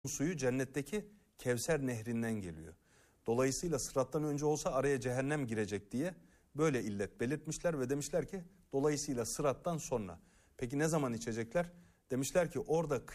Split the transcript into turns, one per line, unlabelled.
Bu suyu cennetteki Kevser nehrinden geliyor. Dolayısıyla sırattan önce olsa araya cehennem girecek diye böyle illet belirtmişler ve demişler ki dolayısıyla sırattan sonra. Peki ne zaman içecekler? Demişler ki orada